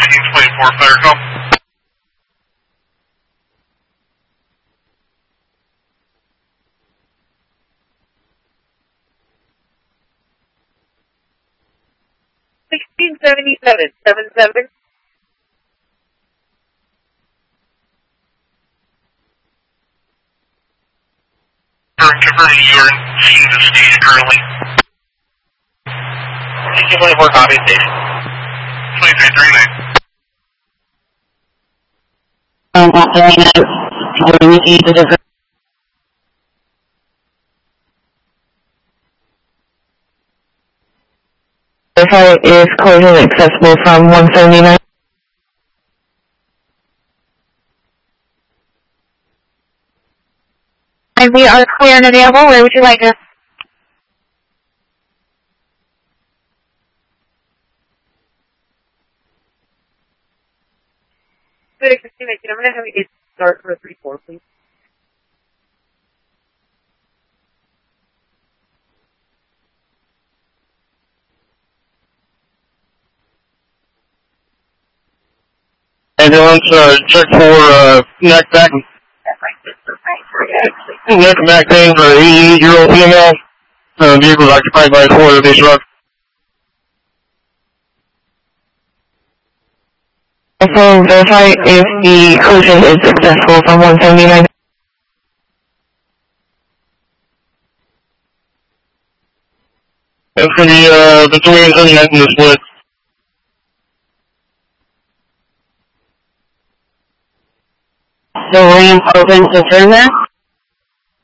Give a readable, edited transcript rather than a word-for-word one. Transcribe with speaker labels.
Speaker 1: 1924 Federal.
Speaker 2: $1677.77.
Speaker 1: Converting you are in Kansas State currently. 24 copy station. 2339.
Speaker 3: Verify is collision accessible from 179.
Speaker 4: And we are clear and available. Where would you like us?
Speaker 2: I'm going to have you start for a 3-4, please.
Speaker 1: Ambulance, check for neck back. Neck and back pain for an 88-year-old female. Vehicle is occupied by a Florida-based truck.
Speaker 3: Also verify if the collision is successful from 179.
Speaker 1: It's going to be between 39 and the split.
Speaker 3: The lane open to turn there.